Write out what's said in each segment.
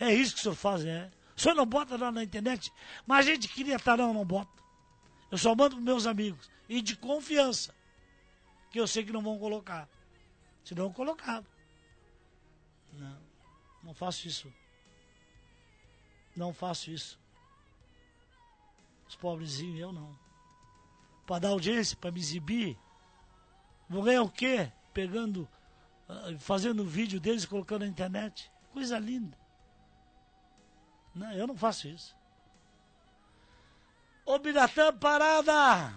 é isso que o senhor faz, é. O senhor não bota lá na internet, mas a gente queria estar, não bota. Eu só mando para meus amigos, e de confiança, que eu sei que não vão colocar. Se não, colocava. Não faço isso. Não faço isso. Os pobrezinhos, eu não. Para dar audiência, para me exibir, vou ganhar o quê? Pegando, fazendo vídeo deles e colocando na internet. Coisa linda. Não, eu não faço isso. Ô Biratã, parada!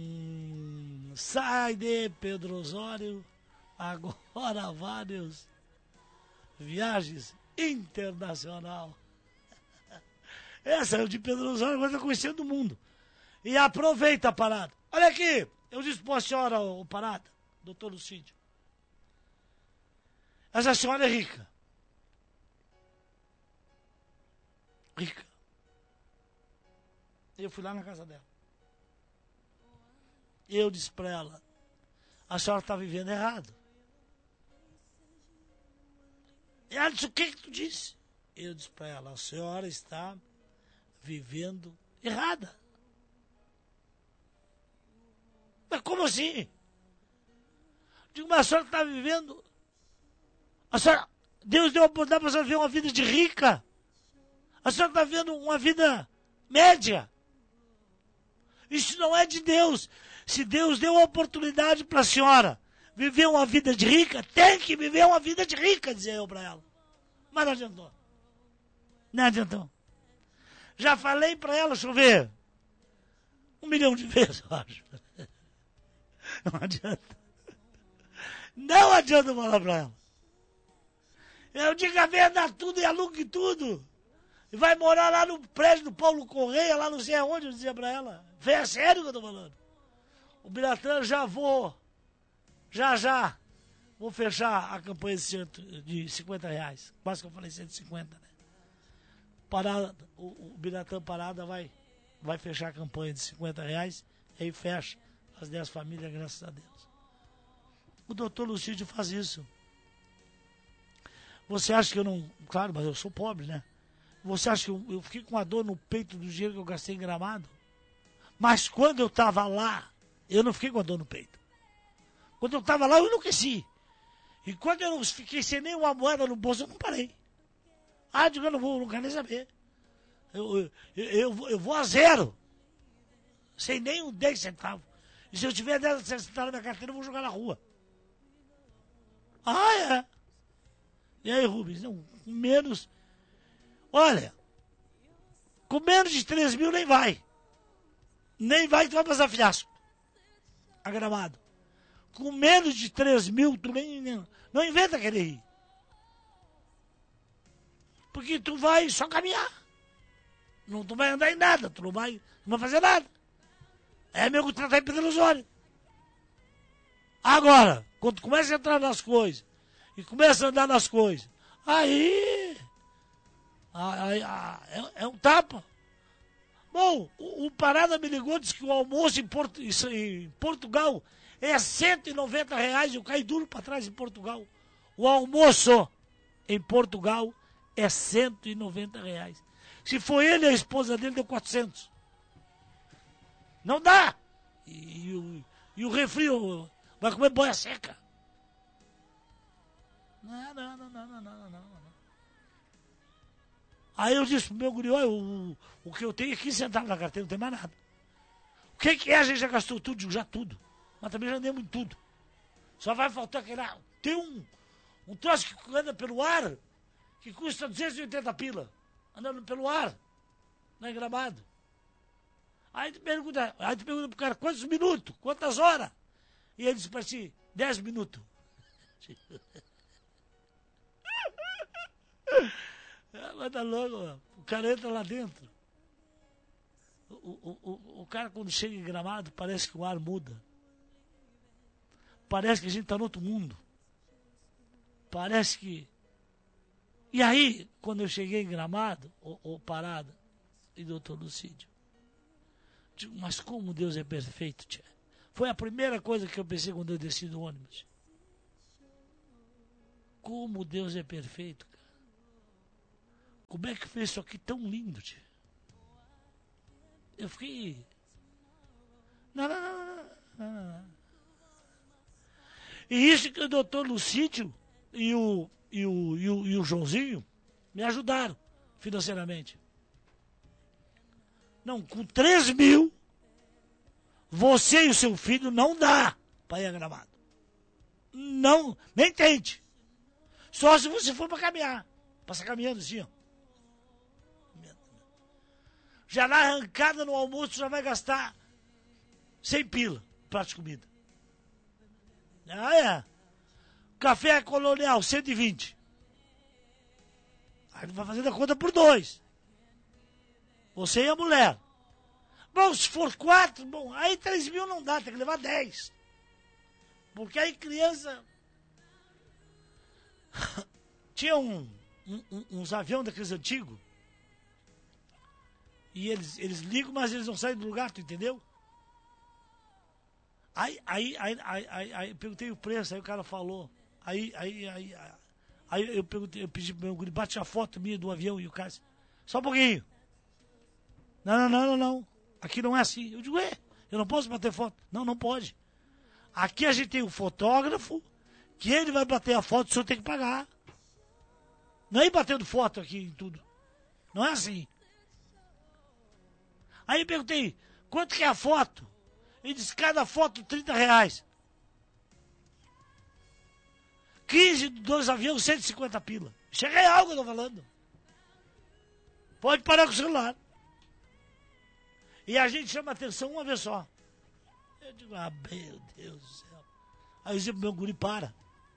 Sai de Pedro Osório. Agora vários viagens internacional. Essa é o de Pedro Osório, agora está conhecendo o mundo. E aproveita a parada. Olha aqui, eu disse para a senhora, o parada, doutor Lucídio. Essa senhora é rica. Rica. Eu fui lá na casa dela. E eu disse para ela, a senhora está vivendo errado. E ela disse, o que tu disse? Eu disse para ela, a senhora está vivendo errada. Mas como assim? Digo, mas a senhora está vivendo... A senhora... Deus deu a oportunidade para a senhora viver uma vida de rica. A senhora está vivendo uma vida média. Isso não é de Deus. Se Deus deu a oportunidade para a senhora viver uma vida de rica, tem que viver uma vida de rica, dizia eu para ela. Mas não adiantou. Não adiantou. Já falei para ela, deixa eu ver, 1 milhão de vezes, eu acho. Não adianta. Não adianta falar para ela. Eu digo a venda tudo e alugue tudo. E vai morar lá no prédio do Paulo Correia, lá não sei aonde, eu dizia para ela. Vê, é sério que eu tô falando. O Biratã, já vou fechar a campanha de R$50. Quase que eu falei 150, né? Parada, o Biratã Parada vai fechar a campanha de R$50, aí fecha as 10 famílias, graças a Deus. O doutor Lucídio faz isso. Você acha que eu não... Claro, mas eu sou pobre, né? Você acha que eu fiquei com a dor no peito do dinheiro que eu gastei em Gramado? Mas quando eu estava lá, eu não fiquei com a dor no peito. Quando eu estava lá, eu enlouqueci. E quando eu fiquei sem nenhuma moeda no bolso, eu não parei. Ah, digo, eu não quero nem saber. Eu vou a zero. Sem nem um 10 centavos. E se eu tiver 10 centavos na minha carteira, eu vou jogar na rua. Ah, é? E aí, Rubens? Não, menos... Olha, com menos de 3 mil nem vai. Nem vai, tu vai passar fiasco. A Gramado. Com menos de 3 mil, tu não inventa querer ir. Porque tu vai só caminhar. Não, tu vai andar em nada, tu não vai fazer nada. É mesmo que tratar em Pedro Osório. Agora, quando tu começa a entrar nas coisas, e começa a andar nas coisas, aí é um tapa. Bom, o Parada me ligou, disse que o almoço em Portugal é R$190, eu caí duro para trás em Portugal. O almoço em Portugal é R$190. Se for ele e a esposa dele, deu 400. Não dá! E o refri vai comer boia seca. Não. Aí eu disse pro meu guri, olha, o que eu tenho é 15 centavos na carteira, não tem mais nada. O que é? A gente já gastou tudo? Digo, já tudo. Mas também já andamos em tudo. Só vai faltar aquele... Tem um troço que anda pelo ar, que custa 280 pila. Andando pelo ar, lá em Gramado. Aí tu pergunta pro cara, quantos minutos? Quantas horas? E ele disse pra ti, 10 minutos. Mas tá louco, o cara entra lá dentro. O cara, quando chega em Gramado, parece que o ar muda. Parece que a gente está no outro mundo. Parece que... E aí, quando eu cheguei em Gramado, Parada, e doutor Lucídio, digo, mas como Deus é perfeito, tia. Foi a primeira coisa que eu pensei quando eu desci do ônibus. Como Deus é perfeito, cara. Como é que fez isso aqui tão lindo, tio? Eu fiquei... Não. E isso que o doutor Lucídio e o Joãozinho me ajudaram financeiramente. Não, com 3 mil, você e o seu filho não dá para ir a Gramado. Não, nem tente. Só se você for para caminhar. Passar caminhando assim, ó. Já na arrancada no almoço já vai gastar 100 pila, prato de comida. Ah, é. Café colonial, 120. Aí ele vai fazendo a conta por 2. Você e a mulher. Bom, se for 4, bom, aí 3 mil não dá, tem que levar 10. Porque aí criança... Tinha uns aviões daqueles antigos. E eles ligam, mas eles não saem do lugar, tu entendeu? Aí eu perguntei o preço, aí o cara falou. Aí eu perguntei, eu pedi pro meu guri, bate a foto minha do avião, e o cara disse, só um pouquinho. Não. Aqui não é assim. Eu digo, eu não posso bater foto. Não pode. Aqui a gente tem um fotógrafo, que ele vai bater a foto, o senhor tem que pagar. Não é ir batendo foto aqui em tudo. Não é assim. Aí eu perguntei, quanto que é a foto? Ele disse, cada foto R$30. 15 2 aviões, 150 pila. Cheguei a algo, eu tô falando. Pode parar com o celular. E a gente chama atenção uma vez só. Eu digo, meu Deus do céu. Aí eu disse pro meu guri, para.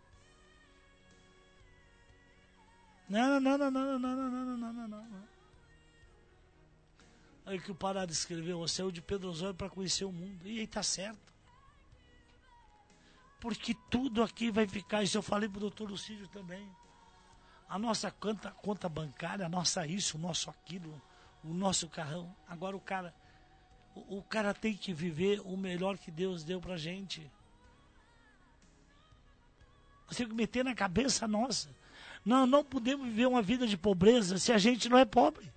Não. Aí que o Parado escreveu, você é o de Pedro Osório para conhecer o mundo. E aí tá certo. Porque tudo aqui vai ficar, isso eu falei pro doutor Lucídio também. A nossa conta bancária, a nossa isso, o nosso aquilo, o nosso carrão. Agora o cara tem que viver o melhor que Deus deu pra gente. Nós temos que meter na cabeça nossa. Não podemos viver uma vida de pobreza se a gente não é pobre.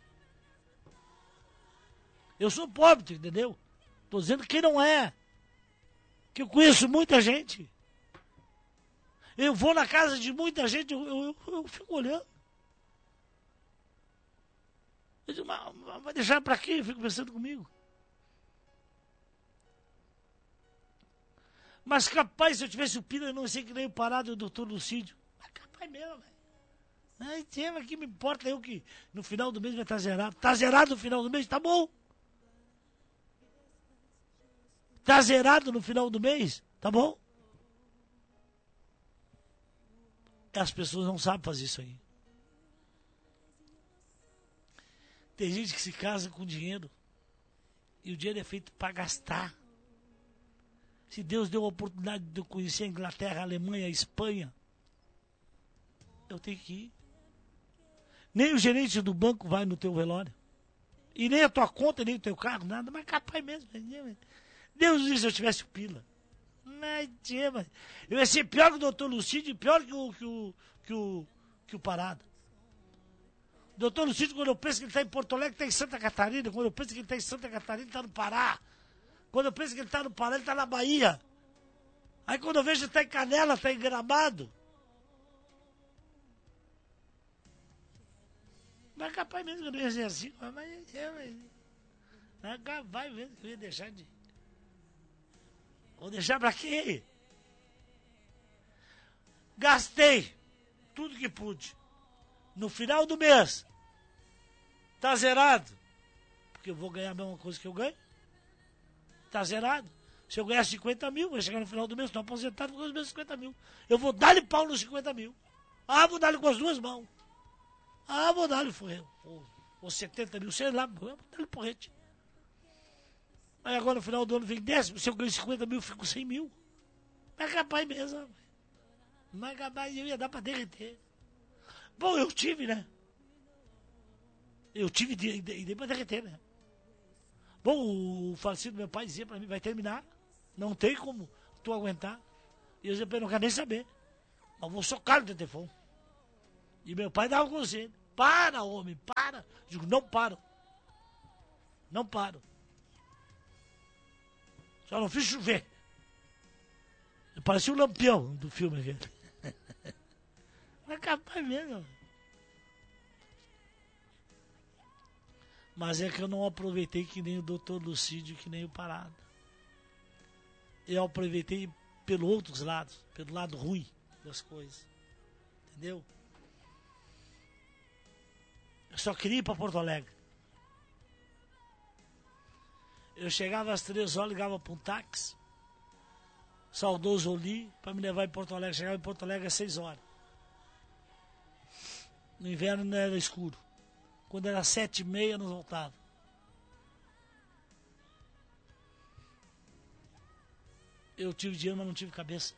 Eu sou pobre, tu entendeu? Estou dizendo que não é. Que eu conheço muita gente. Eu vou na casa de muita gente, eu fico olhando. Eu digo, mas vai deixar para quê? Eu fico pensando comigo. Mas capaz, se eu tivesse o Pira, eu não sei que nem o Parado e o doutor Lucídio. Mas capaz mesmo, velho. Aí tema que me importa eu que no final do mês vai estar zerado. Tá zerado no final do mês? Tá bom. Tá zerado no final do mês? Tá bom. As pessoas não sabem fazer isso aí. Tem gente que se casa com dinheiro. E o dinheiro é feito para gastar. Se Deus deu a oportunidade de eu conhecer a Inglaterra, a Alemanha, a Espanha, eu tenho que ir. Nem o gerente do banco vai no teu velório. E nem a tua conta, nem o teu carro, nada. Mas capaz mesmo. Deus disse se eu tivesse o Pila. Mas eu ia ser pior que o doutor Lucídio e pior que o Parado. O doutor Lucídio, quando eu penso que ele está em Porto Alegre, está em Santa Catarina. Quando eu penso que ele está em Santa Catarina, ele está no Pará. Quando eu penso que ele está no Pará, ele está na Bahia. Aí quando eu vejo que ele está em Canela, está em Gramado. Mas capaz mesmo que eu não ia ser assim. Mas capaz mesmo que eu ia deixar de... Vou deixar pra quê? Gastei tudo que pude. No final do mês, tá zerado. Porque eu vou ganhar a mesma coisa que eu ganho. Tá zerado. Se eu ganhar 50 mil, vai chegar no final do mês, estou aposentado com os meus 50 mil. Eu vou dar-lhe pau nos 50 mil. Vou dar-lhe com as duas mãos. Vou dar-lhe ou 70 mil, sei lá, vou dar-lhe porrete. Aí agora no final do ano vem 10, se eu ganho 50 mil, eu fico 100 mil. Mas é capaz mesmo. Mas é capaz, eu ia dar pra derreter. Bom, eu tive, né? Eu tive e dei pra derreter, né? Bom, o falecido meu pai dizia pra mim, vai terminar. Não tem como tu aguentar. E eu dizia pra ele, não quero nem saber. Mas vou socar no telefone. E meu pai dava conselho. Para, homem, para. Digo, não paro. Não paro. Só não fiz chover. Parecia um lampião do filme aquele. Mas capaz mesmo. Mas é que eu não aproveitei que nem o Dr. Lucídio, que nem o Parada. Eu aproveitei pelos outros lados, pelo lado ruim das coisas. Entendeu? Eu só queria ir para Porto Alegre. Eu chegava às 3 horas, ligava para um táxi, saudoso Oli, para me levar em Porto Alegre. Chegava em Porto Alegre às 6 horas. No inverno não era escuro. Quando era 7h30, nós voltávamos. Eu tive dinheiro, mas não tive cabeça.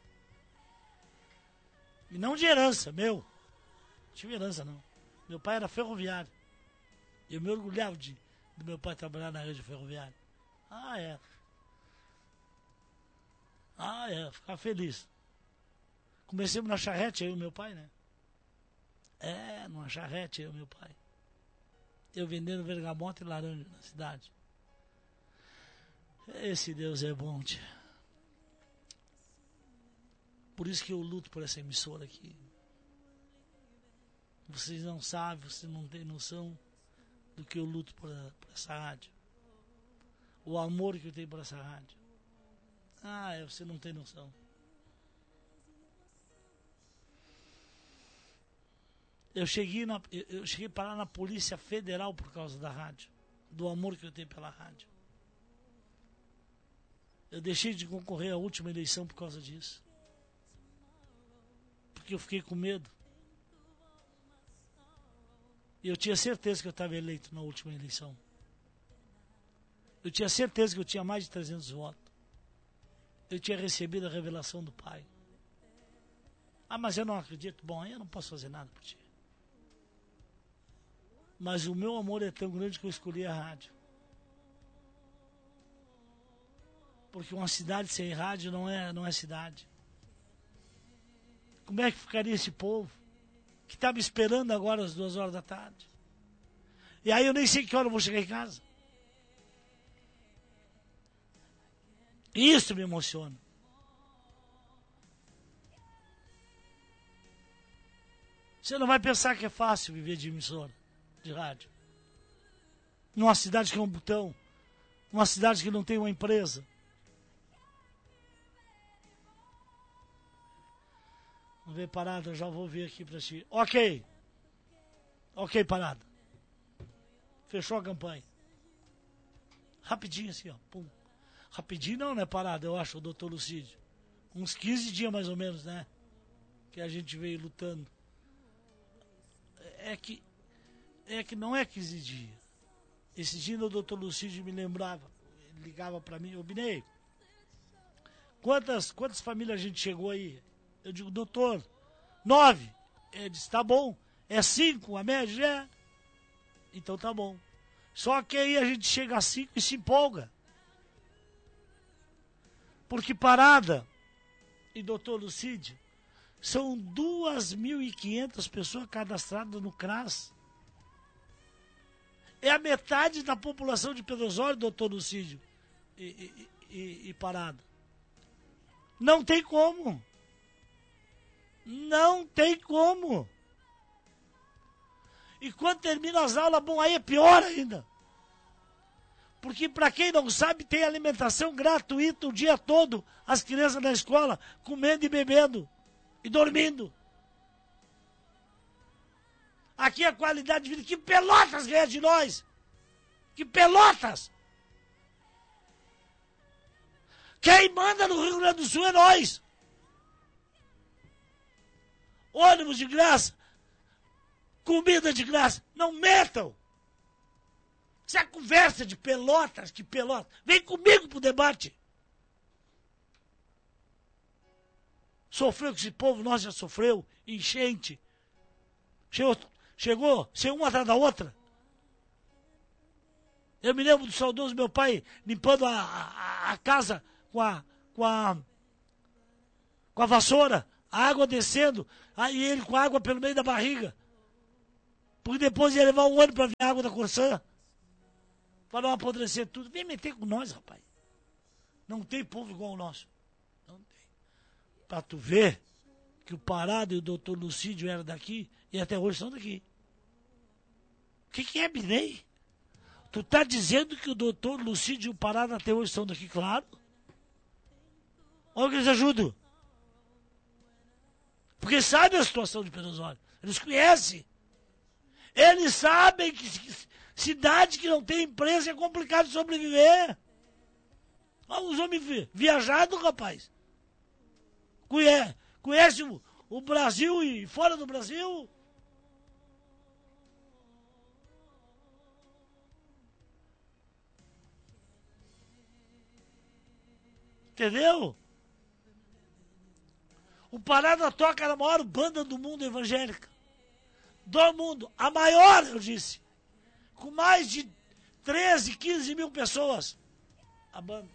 E não de herança, meu. Não tive herança, não. Meu pai era ferroviário. Eu me orgulhava do meu pai trabalhar na rede ferroviária. Ah, é. Ficava feliz. Comecemos na charrete, eu e meu pai, né? Numa charrete, eu e meu pai. Eu vendendo bergamota e laranja na cidade. Esse Deus é bom, tia. Por isso que eu luto por essa emissora aqui. Vocês não sabem, vocês não têm noção do que eu luto por essa rádio. O amor que eu tenho por essa rádio. Você não tem noção. Eu cheguei a parar na Polícia Federal por causa da rádio. Do amor que eu tenho pela rádio. Eu deixei de concorrer à última eleição por causa disso. Porque eu fiquei com medo. E eu tinha certeza que eu estava eleito na última eleição. Eu tinha certeza que eu tinha mais de 300 votos. Eu tinha recebido a revelação do Pai. Mas eu não acredito. Bom, eu não posso fazer nada por ti. Mas o meu amor é tão grande que eu escolhi a rádio. Porque uma cidade sem rádio não é cidade. Como é que ficaria esse povo que está me esperando agora às 2 horas da tarde? E aí eu nem sei que hora eu vou chegar em casa. Isso me emociona. Você não vai pensar que é fácil viver de emissora, de rádio. Numa cidade que é um botão. Numa cidade que não tem uma empresa. Vamos ver, Parada, eu já vou ver aqui pra ti. Ok, Parada. Fechou a campanha. Rapidinho assim, ó. Pum. Rapidinho não, né, Parada, eu acho, o doutor Lucídio. Uns 15 dias mais ou menos, né? Que a gente veio lutando. É que não é 15 dias. Esse dia o doutor Lucídio me lembrava. Ele ligava pra mim, ô Binei, quantas famílias a gente chegou aí? Eu digo, doutor, 9. Ele disse, tá bom. É 5 a média? Então tá bom. Só que aí a gente chega a 5 e se empolga. Porque Parada e doutor Lucídio são 2.500 pessoas cadastradas no CRAS. É a metade da população de Pedro Osório, doutor Lucídio e Parada. Não tem como. Não tem como. E quando termina as aulas, bom, aí é pior ainda. Porque para quem não sabe, tem alimentação gratuita o dia todo. As crianças na escola, comendo e bebendo. E dormindo. Aqui a qualidade de vida. Que Pelotas ganha de nós? Que Pelotas? Quem manda no Rio Grande do Sul é nós. Ônibus de graça, comida de graça, não metam. Isso é conversa de Pelotas, que Pelotas. Vem comigo pro debate. Sofreu com esse povo, nós já sofreu, enchente. Chegou, sem uma atrás da outra. Eu me lembro do saudoso meu pai limpando a casa com a vassoura. A água descendo, aí ele com a água pelo meio da barriga. Porque depois ia levar um ano para vir a água da Corsã. Para não apodrecer tudo. Vem meter com nós, rapaz. Não tem povo igual o nosso. Não tem. Para tu ver que o Parada e o doutor Lucídio eram daqui e até hoje são daqui. O que é, Binei? Tu tá dizendo que o doutor Lucídio e o Parada até hoje são daqui, claro? Olha que eles ajudam. Porque sabem a situação de Pedro Osório. Eles conhecem. Eles sabem que cidade que não tem empresa é complicado de sobreviver. Olha os homens viajados, rapaz. Conhece o Brasil e fora do Brasil. Entendeu? O Parada toca na maior banda do mundo evangélica. Do mundo. A maior, eu disse. Com mais de 13, 15 mil pessoas. A banda.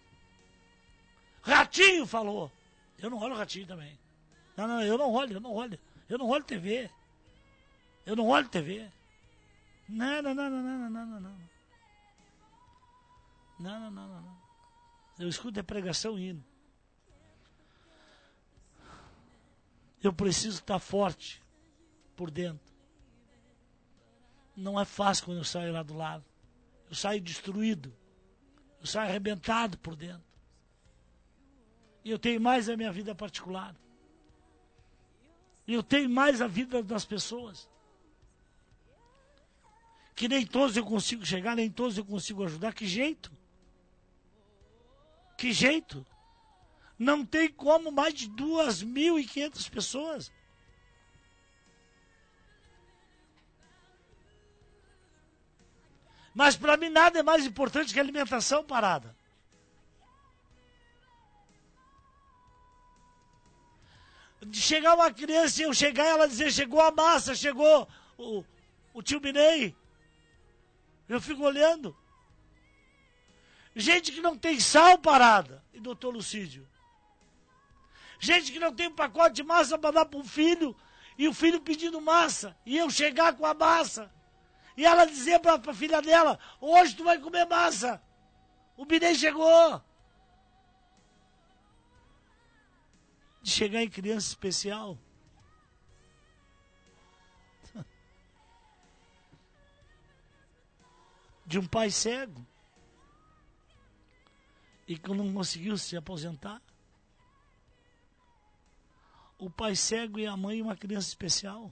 Ratinho falou. Eu não olho Ratinho também. Não, eu não olho. Eu não olho TV. Eu não olho TV. Não. Não. Eu escuto a pregação e hino. Eu preciso estar forte por dentro. Não é fácil quando eu saio lá do lado. Eu saio destruído. Eu saio arrebentado por dentro. E eu tenho mais a minha vida particular. E eu tenho mais a vida das pessoas. Que nem todos eu consigo chegar, nem todos eu consigo ajudar. Que jeito? Que jeito? Não tem como mais de 2.500 pessoas. Mas para mim nada é mais importante que a alimentação, Parada. De chegar uma criança e eu chegar e ela dizer, chegou a massa, chegou o tio Binei. Eu fico olhando. Gente que não tem sal, Parada, e doutor Lucídio. Gente que não tem um pacote de massa para dar para o filho, e o filho pedindo massa, e eu chegar com a massa. E ela dizer para a filha dela, hoje tu vai comer massa. O Binei chegou. De chegar em criança especial. De um pai cego. E que não conseguiu se aposentar. O pai cego e a mãe uma criança especial.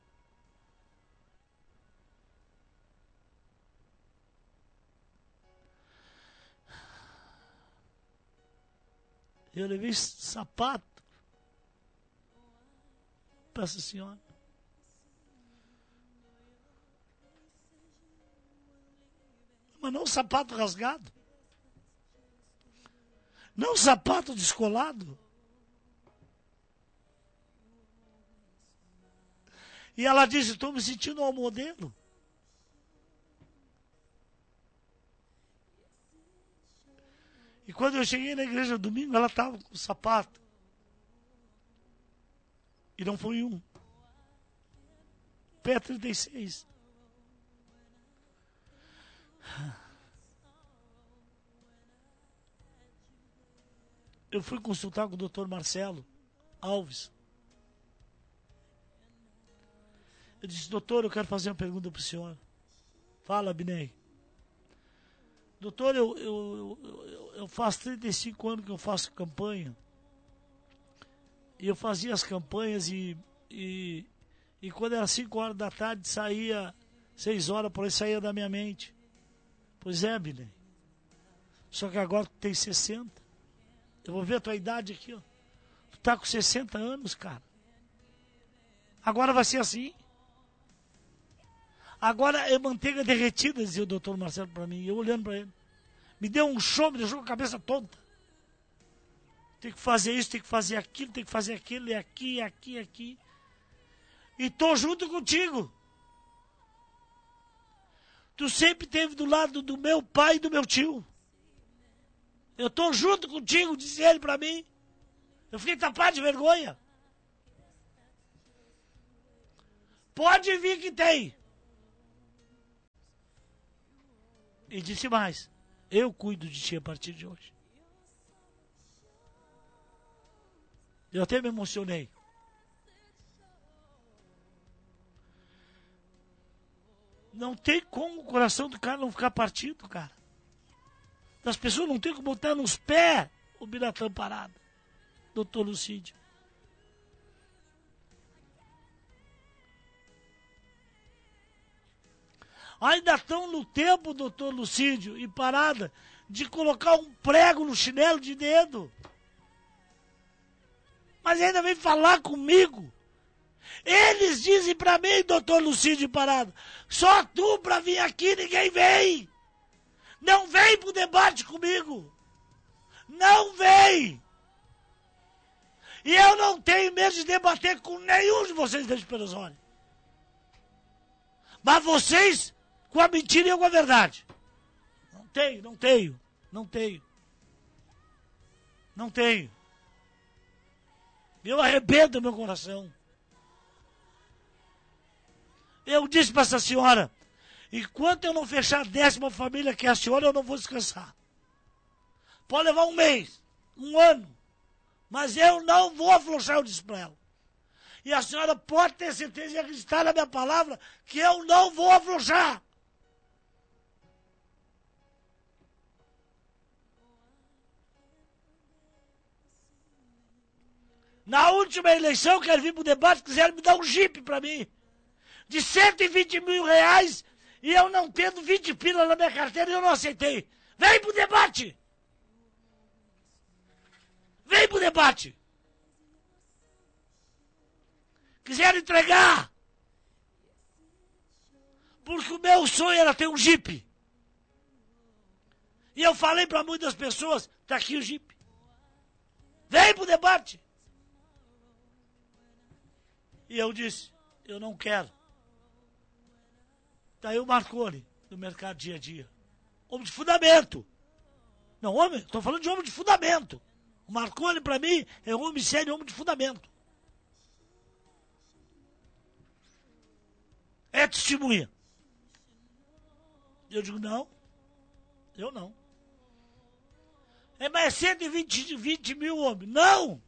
Eu levei sapato para essa senhora. Mas não sapato rasgado. Não sapato descolado. E ela disse, estou me sentindo ao modelo. E quando eu cheguei na igreja domingo, ela estava com o sapato. E não foi um. Pé 36. Eu fui consultar com o doutor Marcelo Alves. Eu disse, doutor, eu quero fazer uma pergunta para o senhor. Fala, Binei. Doutor, eu faço 35 anos que eu faço campanha. E eu fazia as campanhas e quando era 5 horas da tarde, saía 6 horas, por aí saía da minha mente. Pois é, Binei. Só que agora tu tem 60. Eu vou ver a tua idade aqui, ó. Tu tá com 60 anos, cara. Agora vai ser assim. Agora é manteiga derretida, dizia o doutor Marcelo para mim. E eu olhando para ele. Me deu um show, me deixou com a cabeça tonta. Tem que fazer isso, tem que fazer aquilo, tem que fazer aquilo, e aqui. E tô junto contigo. Tu sempre esteve do lado do meu pai e do meu tio. Eu tô junto contigo, disse ele para mim. Eu fiquei tapado de vergonha. Pode vir que tem. E disse mais: eu cuido de ti a partir de hoje. Eu até me emocionei. Não tem como o coração do cara não ficar partido, cara. As pessoas não tem como botar nos pés o Biratã parado. Doutor Lucídio. Ainda estão no tempo, doutor Lucídio, e parada, de colocar um prego no chinelo de dedo. Mas ainda vem falar comigo. Eles dizem pra mim, doutor Lucídio Parada, só tu pra vir aqui, ninguém vem. Não vem pro debate comigo. Não vem. E eu não tenho medo de debater com nenhum de vocês desde Perozzoli. Mas vocês com a mentira e eu com a verdade. Não tenho. Eu arrebento meu coração. Eu disse para essa senhora, enquanto eu não fechar a 10ª família que é a senhora, eu não vou descansar. Pode levar um mês, um ano, mas eu não vou afrouxar, eu disse para ela. E a senhora pode ter certeza e acreditar na minha palavra que eu não vou afrouxar. Na última eleição, quero vir para o debate, quiseram me dar um jipe para mim. De 120 mil reais, e eu não tendo 20 pilas na minha carteira, eu não aceitei. Vem pro debate! Vem pro debate! Quiseram entregar! Porque o meu sonho era ter um jipe. E eu falei para muitas pessoas, tá aqui o jipe. Vem pro debate! E eu disse, eu não quero. Daí o Marconi, do mercado dia a dia. Homem de fundamento. Não, homem, estou falando de homem de fundamento. O Marconi, para mim, é homem sério, homem de fundamento. É testemunha. Eu digo, não. Eu não. Mas é 120 mil homens. Não!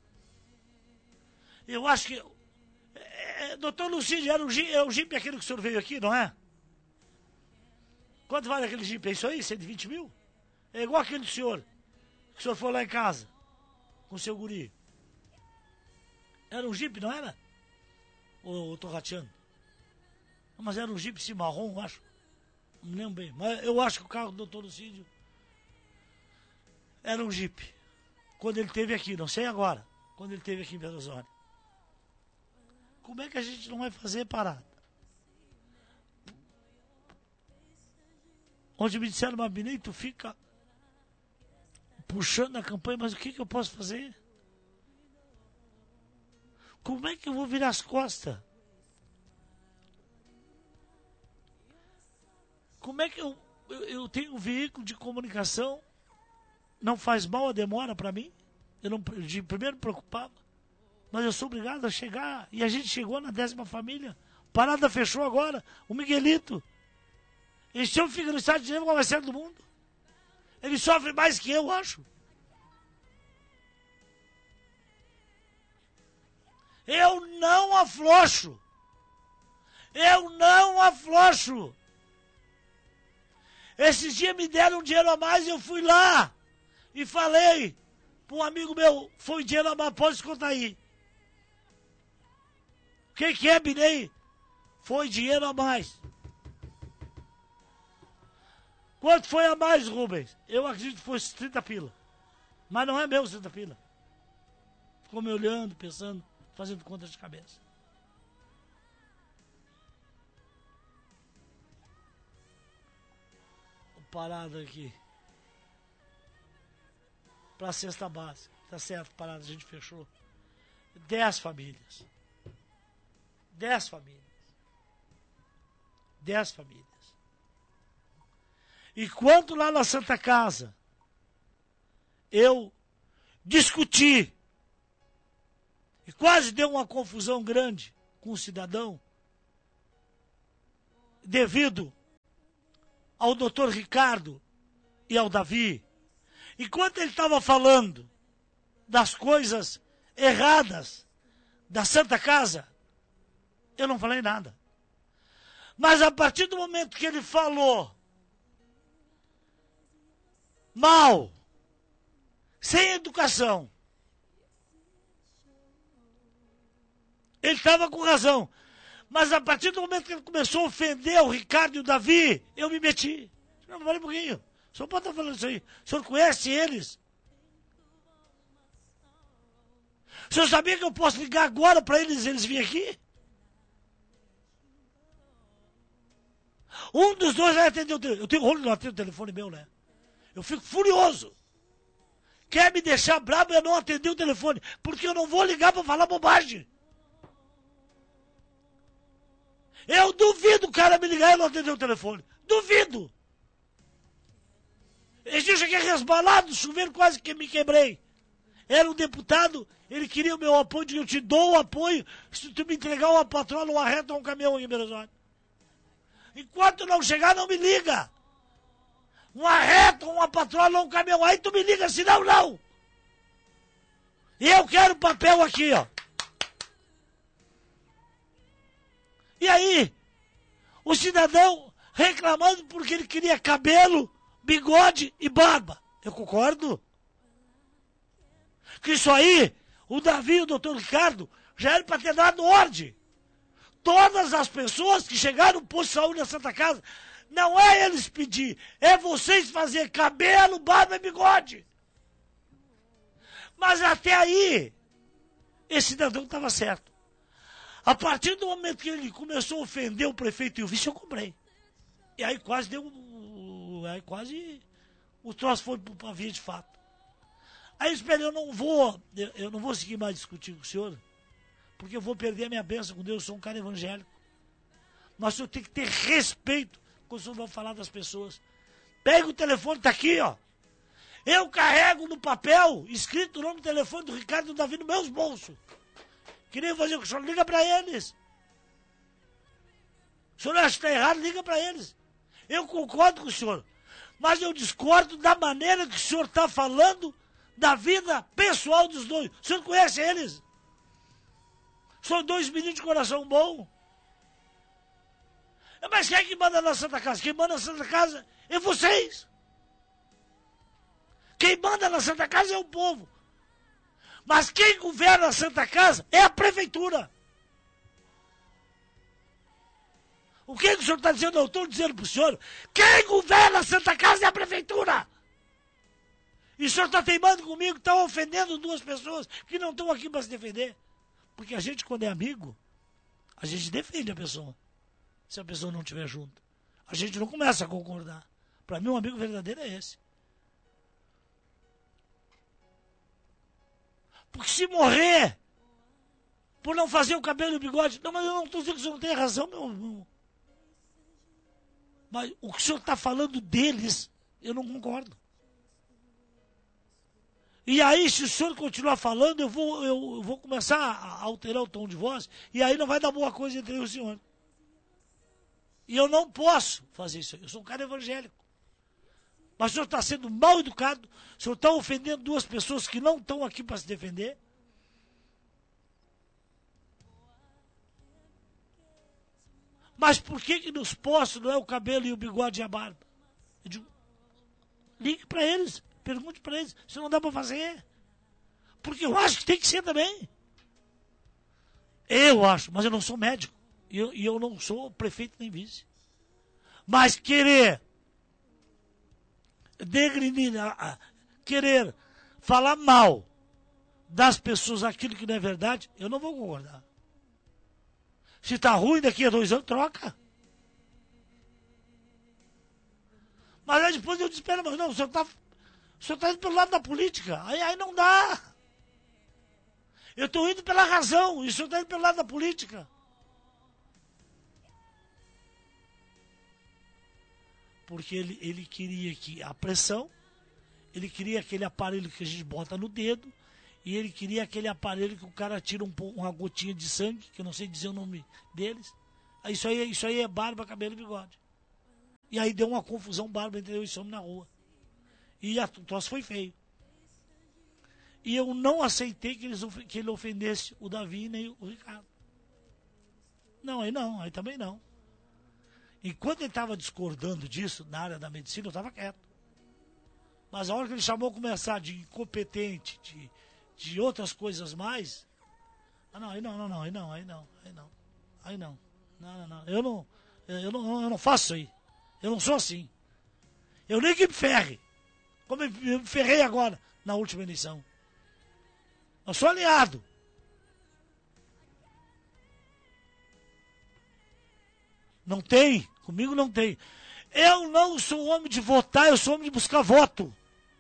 Eu acho que... doutor Lucídio, é o jipe aquele que o senhor veio aqui, não é? Quanto vale aquele jipe? É isso aí? 120 mil? É igual aquele do senhor, que o senhor foi lá em casa, com o seu guri. Era um jipe, não era? Ou eu tô rateando? Mas era um jipe marrom, eu acho. Não me lembro bem. Mas eu acho que o carro do doutor Lucídio era um jipe. Quando ele esteve aqui, não sei agora. Quando ele esteve aqui em Perozzoli. Como é que a gente não vai fazer parada? Onde me disseram, mas Binei, tu fica puxando a campanha, mas o que eu posso fazer? Como é que eu vou virar as costas? Como é que eu tenho um veículo de comunicação? Não faz mal a demora para mim? Eu não, de primeiro me preocupava. Mas eu sou obrigado a chegar. E a gente chegou na 10ª família. Parada fechou agora. O Miguelito. Esse homem fica no estado de Janeiro com a mais sério do mundo. Ele sofre mais que eu, acho. Eu não afrouxo. Esses dias me deram um dinheiro a mais e eu fui lá. E falei para um amigo meu, foi dinheiro a mais, pode descontar aí. O que é, Binei? Foi dinheiro a mais. Quanto foi a mais, Rubens? Eu acredito que fosse 30 pila. Mas não é meu 30 pila. Ficou me olhando, pensando, fazendo conta de cabeça. Parada aqui. Para a cesta básica. Tá certo, parada, a gente fechou. 10 famílias. 10 famílias. 10 famílias. E quando lá na Santa Casa eu discuti e quase deu uma confusão grande com o cidadão devido ao doutor Ricardo e ao Davi, enquanto ele estava falando das coisas erradas da Santa Casa, eu não falei nada. Mas a partir do momento que ele falou mal, sem educação, ele estava com razão. Mas a partir do momento que ele começou a ofender o Ricardo e o Davi, eu me meti. Não, vale um pouquinho. O senhor pode estar falando isso aí. O senhor conhece eles? O senhor sabia que eu posso ligar agora para eles e eles virem aqui? Um dos dois vai atender o telefone. Eu tenho rolo de não atender o telefone meu, né? Eu fico furioso. Quer me deixar brabo e não atender o telefone, porque eu não vou ligar para falar bobagem. Eu duvido o cara me ligar e não atender o telefone. Duvido. Esse dia eu cheguei resbalado, chuveiro, quase que me quebrei. Era um deputado, ele queria o meu apoio, eu te dou o apoio se tu me entregar uma patrola, uma reta ou um caminhão aqui em Belo Horizonte. Enquanto não chegar, não me liga. Uma reta, uma patrola ou um caminhão, aí tu me liga, senão não. E eu quero papel aqui, ó. E aí, o cidadão reclamando porque ele queria cabelo, bigode e barba. Eu concordo. Que isso aí, o Davi e o doutor Ricardo já era para ter dado ordem. Todas as pessoas que chegaram no posto de saúde da Santa Casa, não é eles pedir, é vocês fazer cabelo, barba e bigode. Mas até aí, esse cidadão estava certo. A partir do momento que ele começou a ofender o prefeito e o vice, eu comprei. E aí quase deu. Aí quase o troço foi para via de fato. Aí eu esperei, eu não vou seguir mais discutir com o senhor, porque eu vou perder a minha bênção com Deus, eu sou um cara evangélico. Mas o senhor tem que ter respeito quando o senhor vai falar das pessoas. Pega o telefone, tá aqui, ó. Eu carrego no papel, escrito o nome do telefone do Ricardo e do Davi nos meus bolsos. Queria fazer o que o senhor liga para eles. O senhor acha que está errado, liga para eles. Eu concordo com o senhor, mas eu discordo da maneira que o senhor está falando da vida pessoal dos dois. O senhor conhece eles? São dois meninos de coração bom. Mas quem é que manda na Santa Casa? Quem manda na Santa Casa é vocês. Quem manda na Santa Casa é o povo. Mas quem governa a Santa Casa é a prefeitura. O que o senhor está dizendo? Eu estou dizendo para o senhor, quem governa a Santa Casa é a prefeitura. E o senhor está teimando comigo, está ofendendo duas pessoas que não estão aqui para se defender. Porque a gente, quando é amigo, a gente defende a pessoa. Se a pessoa não estiver junto. A gente não começa a concordar. Para mim, um amigo verdadeiro é esse. Porque se morrer por não fazer o cabelo e o bigode... Não, mas eu não estou dizendo que o senhor não tem razão, meu irmão. Mas o que o senhor está falando deles, eu não concordo. E aí, se o senhor continuar falando, eu vou começar a alterar o tom de voz, e aí não vai dar boa coisa entre eu e o senhor. E eu não posso fazer isso aí. Eu sou um cara evangélico. Mas o senhor está sendo mal educado, o senhor está ofendendo duas pessoas que não estão aqui para se defender. Mas por que nos postos não é o cabelo e o bigode e a barba? Eu digo, ligue para eles, pergunte para eles, se não dá para fazer. Porque eu acho que tem que ser também. Eu acho, mas eu não sou médico. E eu não sou prefeito nem vice. Mas querer degrinir, querer falar mal das pessoas aquilo que não é verdade, eu não vou concordar. Se está ruim, daqui a 2 anos, troca. Mas aí depois eu disse, espera, mas não, o senhor está indo pelo lado da política. Aí não dá. Eu estou indo pela razão, e o senhor está indo pelo lado da política. Porque ele queria que a pressão, ele queria aquele aparelho que a gente bota no dedo, e ele queria aquele aparelho que o cara tira uma gotinha de sangue, que eu não sei dizer o nome deles. Isso aí é barba, cabelo e bigode. E aí deu uma confusão bárbara entre eu e esse homem na rua. E o troço foi feio. E eu não aceitei que ele ofendesse o Davi nem o Ricardo. Não, aí também não. Enquanto ele estava discordando disso, na área da medicina, eu estava quieto. Mas a hora que ele chamou a começar de incompetente, de outras coisas mais, aí não. Eu não faço isso aí. Eu não sou assim. Eu nem que me ferre. Como eu me ferrei agora, na última eleição. Eu sou aliado. Não tem. Comigo não tem. Eu não sou homem de votar, eu sou homem de buscar voto.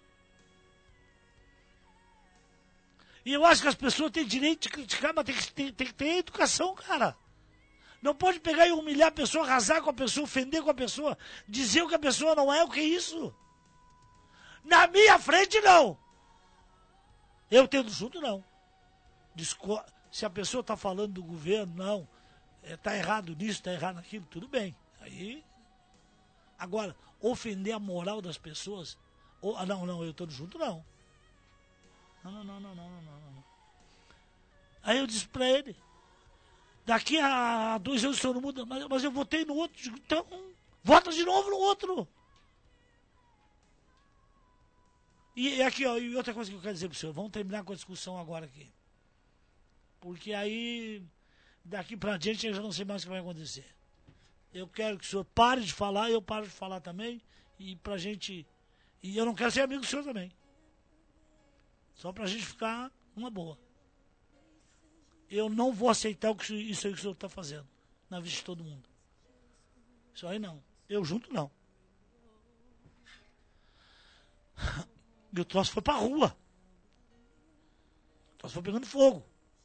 E eu acho que as pessoas têm direito de criticar, mas tem que ter educação, cara. Não pode pegar e humilhar a pessoa, arrasar com a pessoa, ofender com a pessoa, dizer o que a pessoa não é, o que é isso? Na minha frente, não. Eu tendo junto, não. Se a pessoa está falando do governo, não. Está errado nisso, está errado naquilo, tudo bem. Aí, agora, ofender a moral das pessoas, não, eu estou junto, não. Não. Aí eu disse para ele, daqui a 2 anos o senhor não muda, mas eu votei no outro, então vota de novo no outro. E aqui, ó, e outra coisa que eu quero dizer para o senhor, vamos terminar com a discussão agora aqui. Porque aí, daqui para diante, eu já não sei mais o que vai acontecer. Eu quero que o senhor pare de falar, eu paro de falar também, e pra gente... E eu não quero ser amigo do senhor também. Só pra gente ficar uma boa. Eu não vou aceitar isso aí que o senhor está fazendo, na vista de todo mundo. Isso aí não. Eu junto não. E o troço foi pra rua. O troço foi pegando fogo.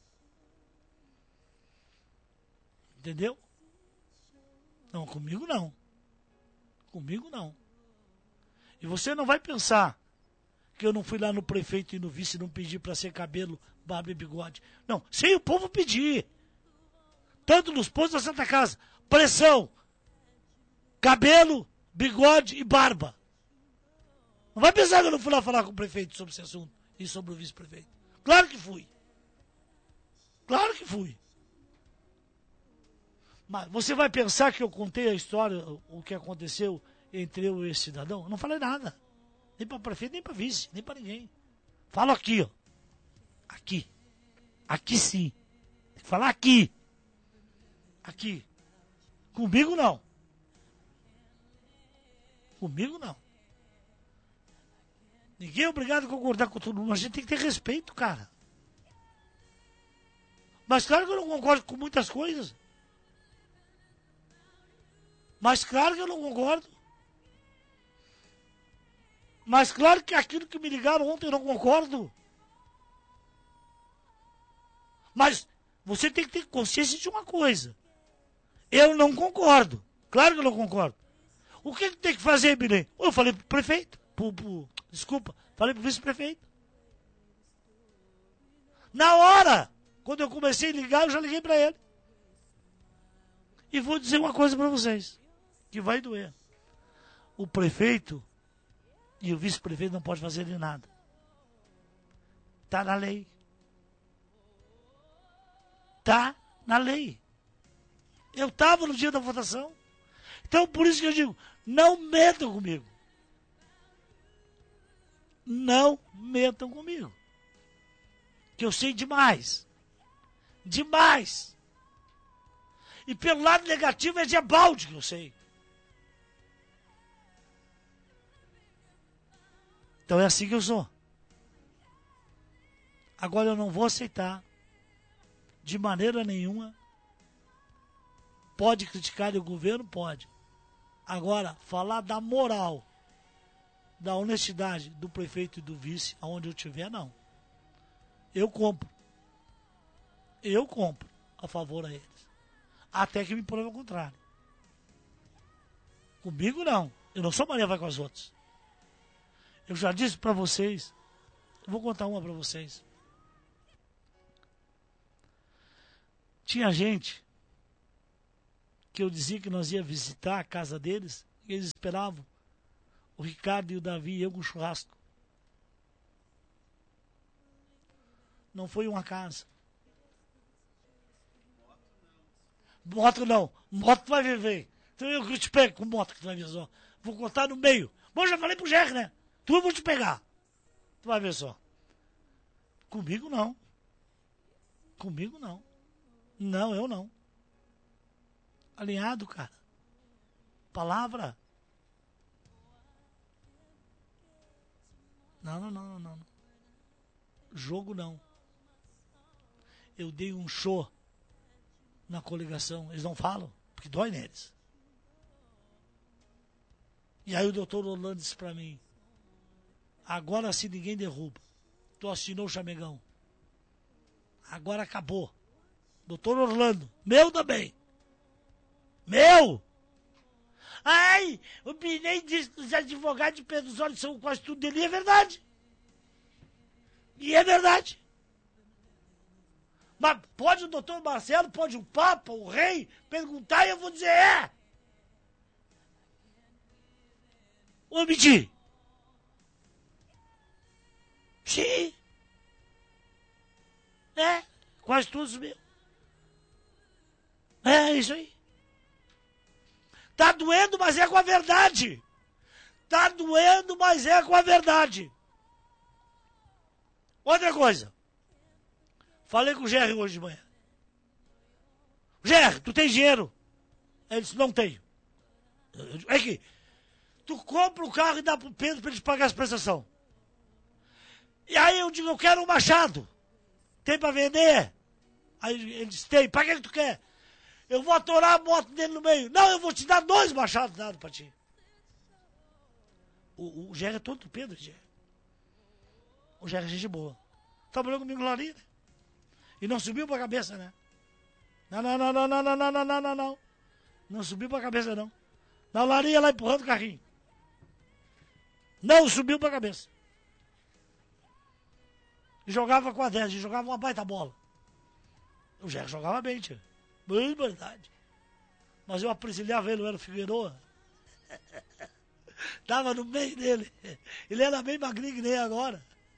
Entendeu? Não, comigo não. Comigo não. E você não vai pensar que eu não fui lá no prefeito e no vice e não pedi para ser cabelo, barba e bigode. Não, sem o povo pedir. Tanto nos postos da Santa Casa. Pressão. Cabelo, bigode e barba. Não vai pensar que eu não fui lá falar com o prefeito sobre esse assunto e sobre o vice-prefeito. Claro que fui. Claro que fui. Mas você vai pensar que eu contei a história, o que aconteceu entre eu e esse cidadão? Eu não falei nada. Nem para prefeito, nem para vice, nem para ninguém. Falo aqui, ó. Aqui. Aqui sim. Tem que falar aqui. Aqui. Comigo não. Comigo não. Ninguém é obrigado a concordar com todo mundo. A gente tem que ter respeito, cara. Mas claro que eu não concordo com muitas coisas. Mas claro que eu não concordo. Mas claro que aquilo que me ligaram ontem eu não concordo. Mas você tem que ter consciência de uma coisa. Eu não concordo. Claro que eu não concordo. O que tem que fazer, Bilê? Eu falei pro prefeito. Falei pro vice-prefeito. Na hora, quando eu comecei a ligar, eu já liguei para ele. E vou dizer uma coisa para vocês, que vai doer. O prefeito e o vice-prefeito não podem fazer de nada. Está na lei. Está na lei. Eu estava no dia da votação. Então, por isso que eu digo, não metam comigo. Não metam comigo. Que eu sei demais. Demais. E pelo lado negativo é de balde que eu sei. Então é assim que eu sou. Agora eu não vou aceitar, de maneira nenhuma. Pode criticar o governo? Pode. Agora, falar da moral, da honestidade do prefeito e do vice, aonde eu estiver, não. Eu compro. Eu compro a favor a eles. Até que me prove o contrário. Comigo, não. Eu não sou Maria vai com as outras. Eu já disse para vocês, eu vou contar uma para vocês. Tinha gente que eu dizia que nós ia visitar a casa deles Eles esperavam o Ricardo e o Davi e eu com churrasco. Não foi uma casa. Moto não. Moto tu vai ver. Então eu te pego com moto que tu vai ver só. Vou contar no meio. Bom, já falei pro GR, né? Tu eu vou te pegar. Tu vai ver só. Comigo não. Comigo não. Não, eu não. Alinhado, cara. Palavra. Não. Jogo não. Eu dei um show na coligação. Eles não falam, porque dói neles. E aí o doutor Orlando disse pra mim, agora se ninguém derruba. Tu assinou o chamegão. Agora acabou. Doutor Orlando, meu também. Meu! Ai, o Pinei disse que os advogados de Pedro Osório são quase tudo dele. E é verdade. E é verdade. Mas pode o doutor Marcelo, pode o Papa, o Rei, perguntar e eu vou dizer é. Ou mentir? Sim. É, quase todos meus. É isso aí. Tá doendo, mas é com a verdade. Tá doendo, mas é com a verdade. Outra coisa. Falei com o GR hoje de manhã. GR, tu tem dinheiro? Ele disse, não tenho. É que tu compra o carro e dá pro Pedro pra ele pagar as prestações. E aí eu digo, eu quero um machado. Tem pra vender? Aí ele disse, tem. Pra que tu quer? Eu vou atorar a moto dele no meio. Não, eu vou te dar 2 machados dados pra ti. O GR é todo do Pedro, GR. O GR é gente boa. Trabalhou comigo lá ali, né? E não subiu pra cabeça, né? Não. Não subiu pra cabeça, não. Na larinha lá empurrando o carrinho. Não subiu pra cabeça. E jogava com a 10, e jogava uma baita bola. O Gerro jogava bem, tio. Muito verdade. Mas eu aprisilhava ele, eu era o Figueiredo. Tava no meio dele. Ele era bem magrinho que nem agora.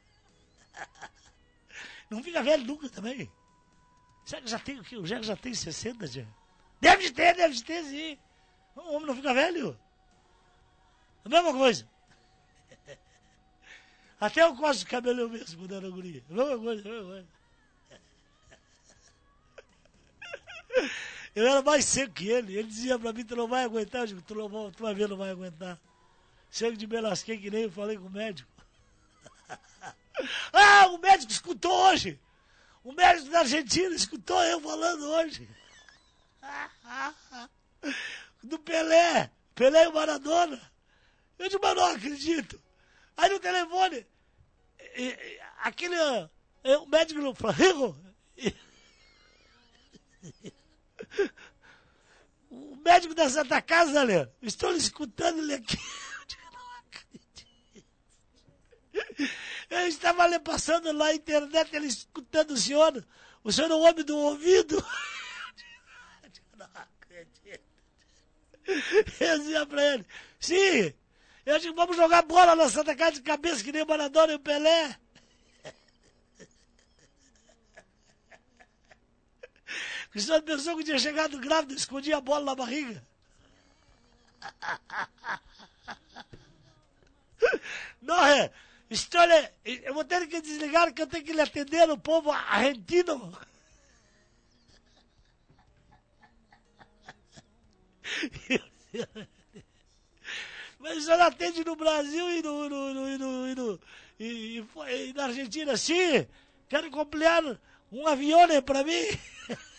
Não fica velho nunca também. Será que já tem o quê? O Gerro já tem 60, tia? Deve ter sim. O homem não fica velho. A mesma coisa. Até eu gosto de cabelo eu mesmo quando era guria. A mesma coisa. Eu era mais seco que ele. Ele dizia pra mim, tu não vai aguentar. Eu digo, tu vai ver, não vai aguentar. Chego de me lasquei que nem eu falei com o médico. Ah, o médico escutou hoje. O médico da Argentina escutou eu falando hoje. Do Pelé. Pelé e o Maradona. Eu digo, mas não acredito. Aí no telefone, aquele, o médico no Flamengo, o médico da Santa Casa, né? Estou escutando ele aqui. Eu digo, não acredito. Eu estava ali passando lá na internet, ele escutando o senhor é o homem do ouvido. Eu digo, não acredito. Eu dizia pra ele, sim. Eu digo, vamos jogar bola na Santa Casa de cabeça que nem o Maradona e o Pelé. O senhor pensou que tinha chegado grávido e escondia a bola na barriga? Não, história... Eu vou ter que desligar que eu tenho que lhe atender o povo argentino. Mas o senhor atende no Brasil e na Argentina, sim. Quero comprar um avião para mim.